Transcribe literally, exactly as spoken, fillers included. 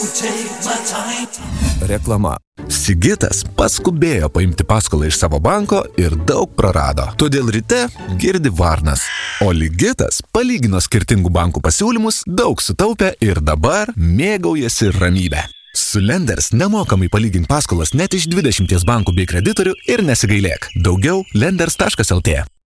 Reklama. Sigitas paskubėjo paimti paskolą iš savo banko ir daug prarado. Todėl ryte girdi varnas. O Ligitas palygino skirtingų bankų pasiūlymus, daug sutaupė ir dabar mėgaujasi ramybę. Su Lenders nemokamai palygink paskolas net iš dvidešimties bankų bei kreditorių ir nesigailėk. Daugiau lenders taškas lt.